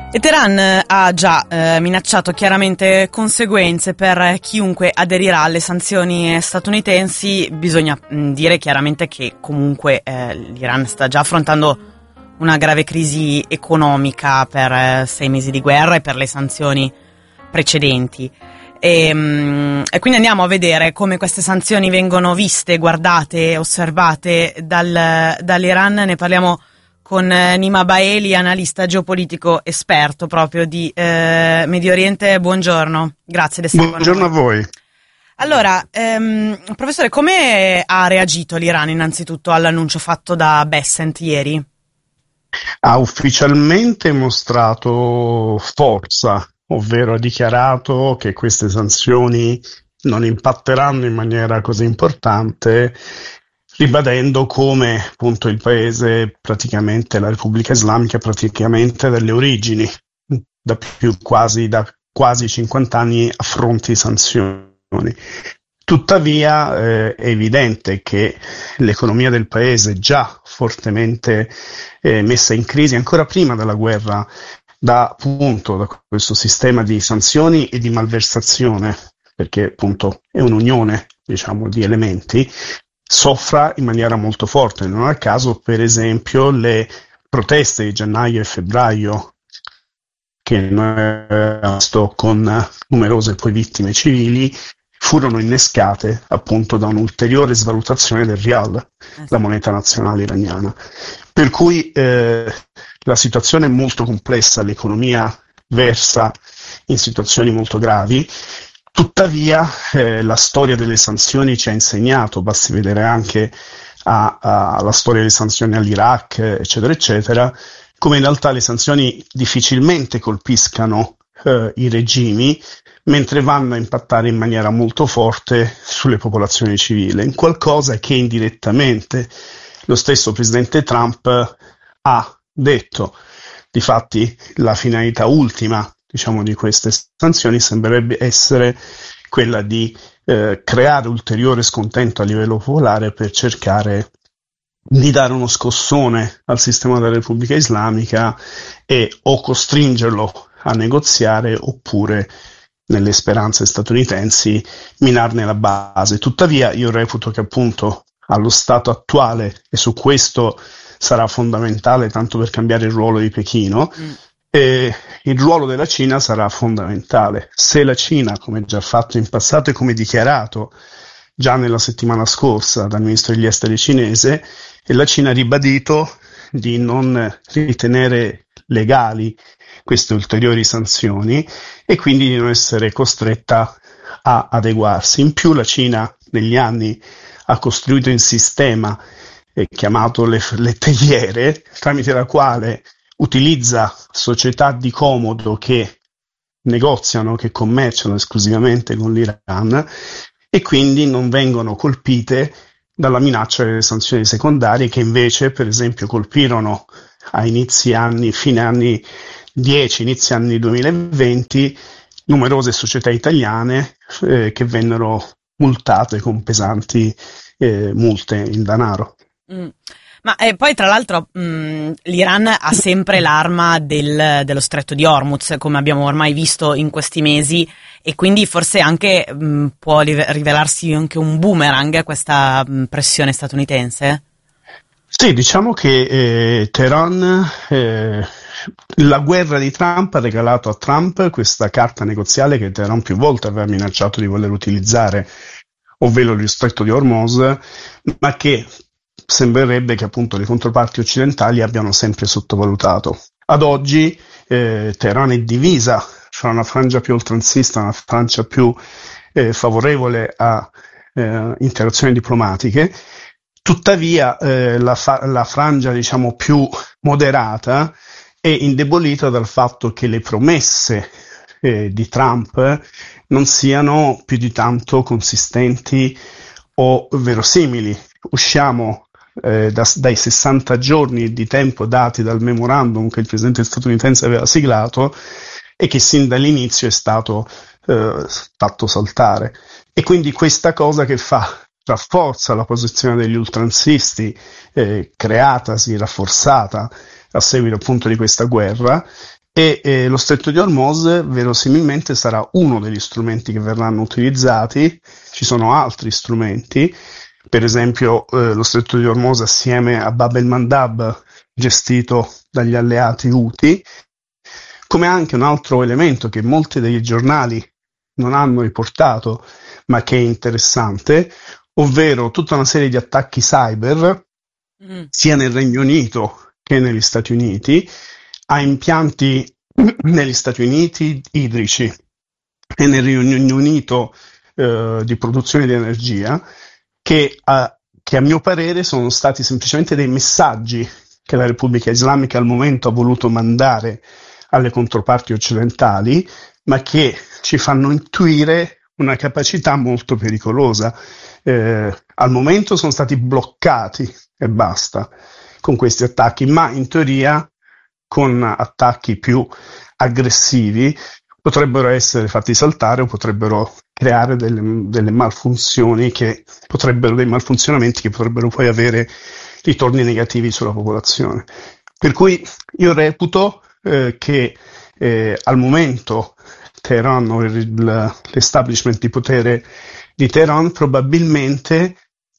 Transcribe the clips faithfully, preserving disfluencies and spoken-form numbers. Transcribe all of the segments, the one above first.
E Teheran ha già eh, minacciato chiaramente conseguenze per chiunque aderirà alle sanzioni statunitensi. Bisogna mh, dire chiaramente che comunque eh, l'Iran sta già affrontando una grave crisi economica per eh, sei mesi di guerra e per le sanzioni precedenti. E, mh, e quindi andiamo a vedere come queste sanzioni vengono viste, guardate, osservate dal, dall'Iran. Ne parliamo con Nima Baeli, analista geopolitico esperto proprio di eh, Medio Oriente. Buongiorno, grazie di essere con noi. Buongiorno a voi. Allora, ehm, professore, come ha reagito l'Iran innanzitutto all'annuncio fatto da Bessent ieri? Ha ufficialmente mostrato forza, ovvero ha dichiarato che queste sanzioni non impatteranno in maniera così importante, ribadendo come appunto il paese, praticamente la Repubblica Islamica, praticamente dalle origini, da più quasi da quasi cinquanta anni affronti sanzioni. Tuttavia eh, è evidente che l'economia del paese, già fortemente eh, messa in crisi ancora prima della guerra, da appunto da questo sistema di sanzioni e di malversazione, perché appunto è un'unione, diciamo, di elementi, soffra in maniera molto forte. Non a caso, per esempio, le proteste di gennaio e febbraio, che noi abbiamo visto con numerose poi vittime civili, furono innescate appunto da un'ulteriore svalutazione del rial, la moneta nazionale iraniana. Per cui eh, la situazione è molto complessa, l'economia versa in situazioni molto gravi. Tuttavia eh, la storia delle sanzioni ci ha insegnato, basti vedere anche a, a, la storia delle sanzioni all'Iraq, eccetera, eccetera, come in realtà le sanzioni difficilmente colpiscano eh, i regimi, mentre vanno a impattare in maniera molto forte sulle popolazioni civili, in qualcosa che indirettamente lo stesso presidente Trump ha detto. Difatti la finalità ultima, diciamo, di queste sanzioni sembrerebbe essere quella di eh, creare ulteriore scontento a livello popolare per cercare di dare uno scossone al sistema della Repubblica Islamica e o costringerlo a negoziare oppure, nelle speranze statunitensi, minarne la base. Tuttavia io reputo che appunto allo stato attuale, e su questo sarà fondamentale tanto per cambiare il ruolo di Pechino, mm. E il ruolo della Cina sarà fondamentale. Se la Cina, come già fatto in passato e come dichiarato già nella settimana scorsa dal ministro degli esteri cinese, e la Cina ha ribadito di non ritenere legali queste ulteriori sanzioni e quindi di non essere costretta a adeguarsi. In più la Cina negli anni ha costruito un sistema eh, chiamato le, le teiere, tramite la quale utilizza società di comodo che negoziano, che commerciano esclusivamente con l'Iran e quindi non vengono colpite dalla minaccia delle sanzioni secondarie che invece, per esempio, colpirono a inizi anni, fine anni dieci, inizi anni duemilaventi, numerose società italiane eh, che vennero multate con pesanti eh, multe in denaro. Mm. Ma eh, poi tra l'altro mh, l'Iran ha sempre l'arma del, dello stretto di Hormuz, come abbiamo ormai visto in questi mesi, e quindi forse anche mh, può rivelarsi anche un boomerang questa mh, pressione statunitense? Sì, diciamo che eh, Teheran, eh, la guerra di Trump ha regalato a Trump questa carta negoziale che Teheran più volte aveva minacciato di voler utilizzare, ovvero lo stretto di Hormuz, ma che sembrerebbe che appunto le controparti occidentali abbiano sempre sottovalutato. Ad oggi eh, Teheran è divisa fra una frangia più oltranzista e una frangia più eh, favorevole a eh, interazioni diplomatiche. Tuttavia eh, la, fa- la frangia, diciamo, più moderata è indebolita dal fatto che le promesse eh, di Trump non siano più di tanto consistenti o verosimili. Usciamo Eh, da, dai sessanta giorni di tempo dati dal memorandum che il presidente statunitense aveva siglato e che sin dall'inizio è stato eh, fatto saltare. E quindi questa cosa che fa? Rafforza la posizione degli ultranzisti, eh, creatasi, rafforzata a seguito appunto di questa guerra, e eh, lo Stretto di Hormuz verosimilmente sarà uno degli strumenti che verranno utilizzati. Ci sono altri strumenti, per esempio eh, lo Stretto di Hormuz assieme a Bab el-Mandab, gestito dagli alleati Houthi, come anche un altro elemento che molti dei giornali non hanno riportato, ma che è interessante, ovvero tutta una serie di attacchi cyber, mm. sia nel Regno Unito che negli Stati Uniti, a impianti negli Stati Uniti idrici e nel Regno Unito eh, di produzione di energia, che a, che a mio parere sono stati semplicemente dei messaggi che la Repubblica Islamica al momento ha voluto mandare alle controparti occidentali, ma che ci fanno intuire una capacità molto pericolosa. Eh, al momento sono stati bloccati e basta con questi attacchi, ma in teoria con attacchi più aggressivi potrebbero essere fatti saltare o potrebbero creare delle, delle malfunzioni che potrebbero, dei malfunzionamenti che potrebbero poi avere ritorni negativi sulla popolazione. Per cui io reputo eh, che eh, al momento Teheran o il, l'establishment di potere di Teheran probabilmente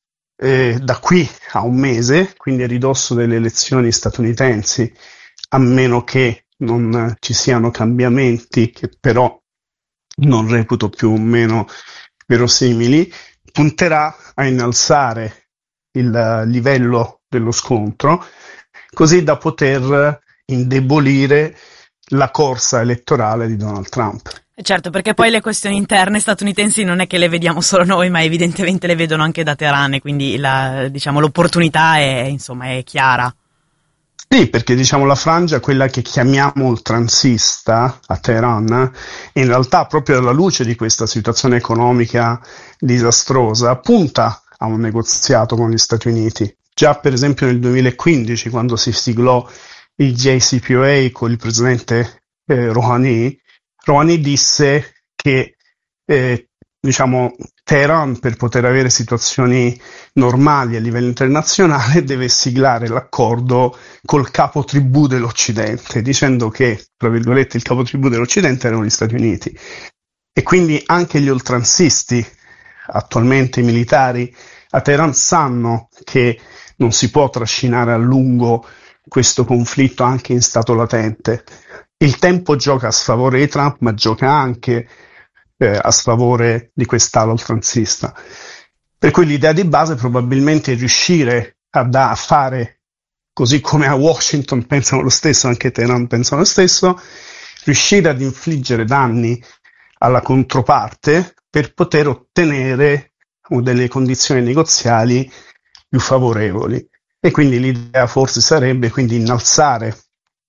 eh, da qui a un mese, quindi a ridosso delle elezioni statunitensi, a meno che non ci siano cambiamenti che però non reputo più o meno verosimili, punterà a innalzare il livello dello scontro così da poter indebolire la corsa elettorale di Donald Trump. Certo, perché poi le questioni interne statunitensi non è che le vediamo solo noi, ma evidentemente le vedono anche da Teheran, e quindi la, diciamo, l'opportunità è, insomma, è chiara. Sì, perché diciamo la frangia, quella che chiamiamo oltranzista a Teheran, in realtà proprio alla luce di questa situazione economica disastrosa punta a un negoziato con gli Stati Uniti. Già per esempio nel duemilaquindici, quando si siglò il J C P O A con il presidente eh, Rouhani, Rouhani disse che eh, diciamo Teheran, per poter avere situazioni normali a livello internazionale, deve siglare l'accordo col capo tribù dell'Occidente, dicendo che, tra virgolette, il capo tribù dell'Occidente erano gli Stati Uniti. E quindi anche gli oltranzisti, attualmente militari a Teheran, sanno che non si può trascinare a lungo questo conflitto anche in stato latente. Il tempo gioca a sfavore di Trump, ma gioca anche eh, a sfavore di quest'ala oltranzista. Per cui l'idea di base probabilmente è riuscire a, da, a fare, così come a Washington pensano lo stesso, anche Teheran pensano lo stesso, riuscire ad infliggere danni alla controparte per poter ottenere delle condizioni negoziali più favorevoli. E quindi l'idea forse sarebbe quindi innalzare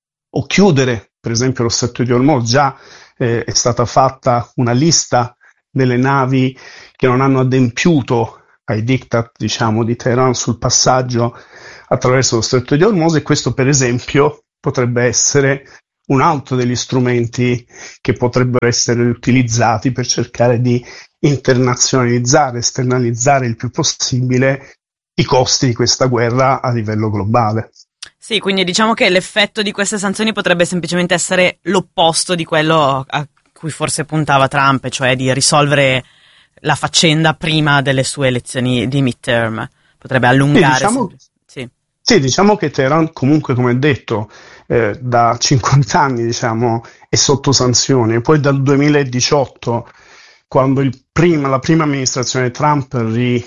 o chiudere, per esempio, lo Stretto di Hormuz. Già eh, è stata fatta una lista delle navi che non hanno adempiuto ai diktat, diciamo, di Teheran sul passaggio attraverso lo Stretto di Hormuz, e questo, per esempio, potrebbe essere un altro degli strumenti che potrebbero essere utilizzati per cercare di internazionalizzare, esternalizzare il più possibile i costi di questa guerra a livello globale. Sì, quindi diciamo che l'effetto di queste sanzioni potrebbe semplicemente essere l'opposto di quello a cui forse puntava Trump, cioè di risolvere la faccenda prima delle sue elezioni di midterm. Potrebbe allungare. Sì, diciamo, sì. sì, diciamo che Teheran comunque, come detto, eh, da cinquanta anni diciamo, è sotto sanzioni. Poi dal duemiladiciotto, quando il prima, la prima amministrazione Trump ri,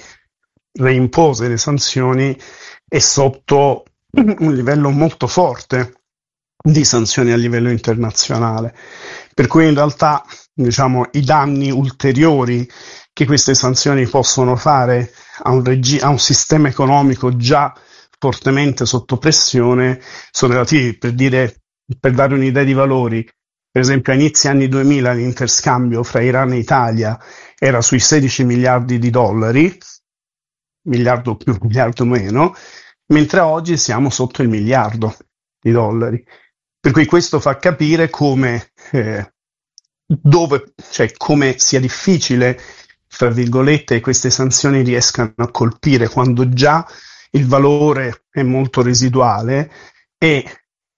reimpose le sanzioni, è sotto un livello molto forte di sanzioni a livello internazionale, per cui in realtà diciamo i danni ulteriori che queste sanzioni possono fare a un, regi- a un sistema economico già fortemente sotto pressione sono relativi. Per dire, per dare un'idea di valori, per esempio a inizi anni duemila l'interscambio fra Iran e Italia era sui sedici miliardi di dollari, miliardo più, miliardo meno, mentre oggi siamo sotto il miliardo di dollari. Per cui questo fa capire come, eh, dove, cioè come sia difficile, fra virgolette, queste sanzioni riescano a colpire quando già il valore è molto residuale e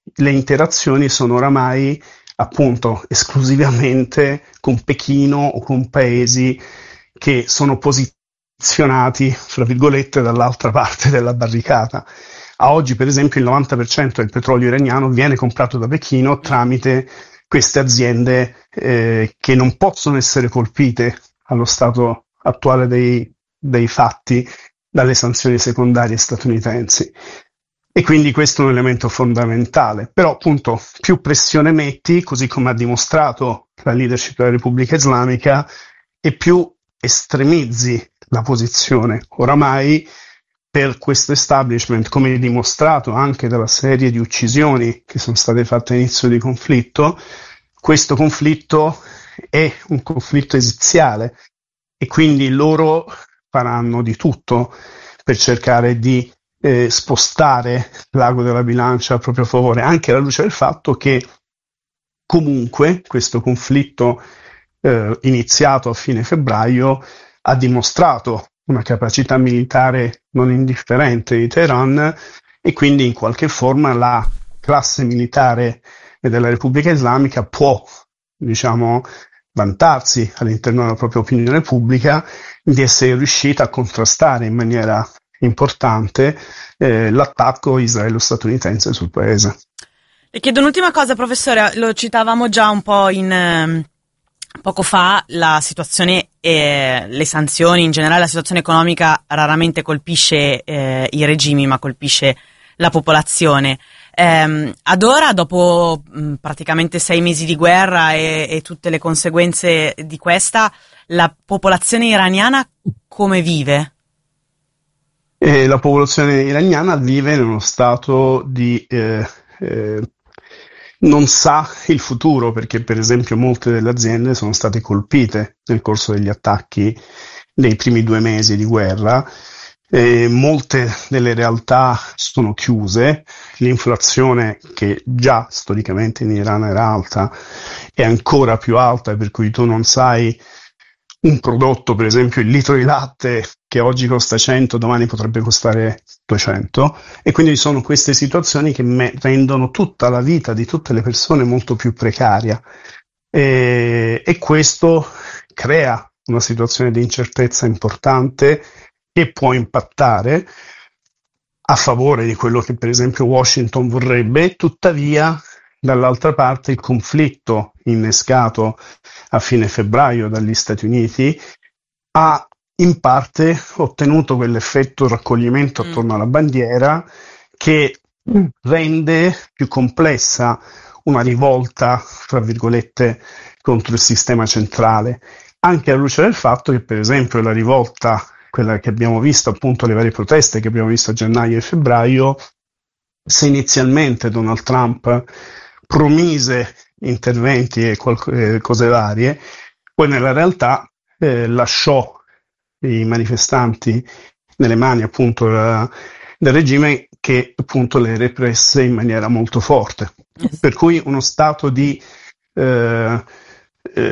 le interazioni sono oramai appunto esclusivamente con Pechino o con paesi che sono posizionati, fra virgolette, dall'altra parte della barricata. A oggi, per esempio, il novanta per cento del petrolio iraniano viene comprato da Pechino tramite queste aziende eh, che non possono essere colpite allo stato attuale dei, dei fatti dalle sanzioni secondarie statunitensi. E quindi questo è un elemento fondamentale. Però appunto più pressione metti, così come ha dimostrato la leadership della Repubblica Islamica, e più estremizzi la posizione. Oramai per questo establishment, come dimostrato anche dalla serie di uccisioni che sono state fatte all'inizio di conflitto, questo conflitto è un conflitto esiziale e quindi loro faranno di tutto per cercare di eh, spostare l'ago della bilancia a proprio favore, anche alla luce del fatto che comunque questo conflitto eh, iniziato a fine febbraio ha dimostrato una capacità militare non indifferente di Teheran e quindi in qualche forma la classe militare della Repubblica Islamica può, diciamo, vantarsi all'interno della propria opinione pubblica di essere riuscita a contrastare in maniera importante eh, l'attacco israelo-statunitense sul paese. Le chiedo un'ultima cosa, professore, lo citavamo già un po' in eh, poco fa, la situazione e le sanzioni, in generale la situazione economica raramente colpisce eh, i regimi, ma colpisce la popolazione. Eh, ad ora, dopo mh, praticamente sei mesi di guerra e, e tutte le conseguenze di questa, la popolazione iraniana come vive? E la popolazione iraniana vive in uno stato di eh, eh, non sa il futuro, perché per esempio molte delle aziende sono state colpite nel corso degli attacchi nei primi due mesi di guerra, e molte delle realtà sono chiuse, l'inflazione che già storicamente in Iran era alta è ancora più alta, per cui tu non sai un prodotto, per esempio il litro di latte che oggi costa cento, domani potrebbe costare duecento, e quindi sono queste situazioni che me- rendono tutta la vita di tutte le persone molto più precaria e, e questo crea una situazione di incertezza importante che può impattare a favore di quello che per esempio Washington vorrebbe. Tuttavia, dall'altra parte, il conflitto innescato a fine febbraio dagli Stati Uniti ha in parte ottenuto quell'effetto raccoglimento attorno alla bandiera che rende più complessa una rivolta, fra virgolette, contro il sistema centrale, anche alla luce del fatto che, per esempio, la rivolta, quella che abbiamo visto, appunto le varie proteste che abbiamo visto a gennaio e febbraio, se inizialmente Donald Trump promise interventi e qual- eh, cose varie, poi nella realtà eh, lasciò i manifestanti nelle mani appunto del, del regime che appunto le represse in maniera molto forte. Yes. Per cui uno stato di eh,